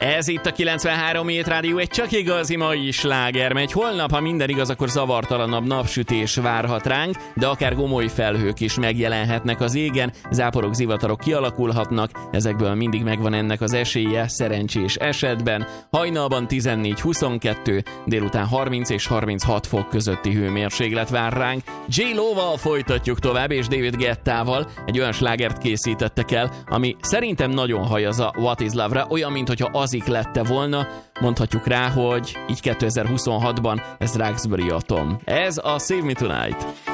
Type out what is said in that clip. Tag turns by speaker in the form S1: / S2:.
S1: Ez itt a 93 Hét Rádió, egy csak igazi mai sláger megy. Holnap, ha minden igaz, akkor zavartalanabb napsütés várhat ránk, de akár gomoly felhők is megjelenhetnek az égen, záporok, zivatarok kialakulhatnak, ezekből mindig megvan ennek az esélye, szerencsés esetben. Hajnalban 14-22, délután 30 és 36 fok közötti hőmérséklet vár ránk. J-Lo-val folytatjuk tovább, és David Guettával egy olyan slágert készítettek el, ami szerintem nagyon hajaz a What is Love-ra, olyan, mintha azik lette volna. Mondhatjuk rá, hogy így 2026-ban ez Roxbury Atom. Ez a Save Me Tonight.